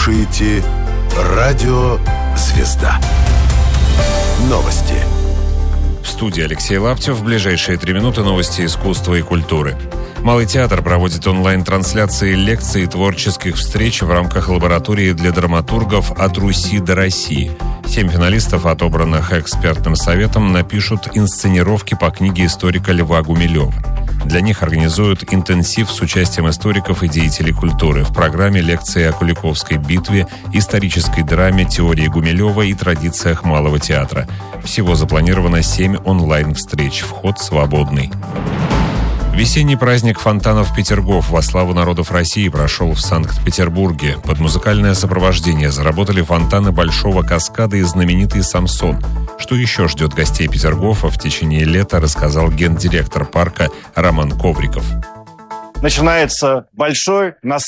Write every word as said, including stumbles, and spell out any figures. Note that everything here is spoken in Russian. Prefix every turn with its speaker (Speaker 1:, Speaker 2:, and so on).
Speaker 1: слушаете «Радио Звезда». Новости.
Speaker 2: В студии Алексей Лаптев. В ближайшие три минуты новости искусства и культуры. Малый театр проводит онлайн-трансляции лекций и творческих встреч в рамках лаборатории для драматургов «От Руси до России». Семь финалистов, отобранных экспертным советом, напишут инсценировки по книге историка Льва Гумилева. Для них организуют интенсив с участием историков и деятелей культуры. В программе лекции о Куликовской битве, исторической драме, теории Гумилева и традициях малого театра. Всего запланировано семь онлайн-встреч. Вход свободный. Весенний праздник фонтанов Петергоф во славу народов России прошел в Санкт-Петербурге. Под музыкальное сопровождение заработали фонтаны Большого каскада и знаменитый Самсон. Что еще ждет гостей Петергофа в течение лета, рассказал гендиректор парка Роман Ковриков.
Speaker 3: Начинается большой, насыщенный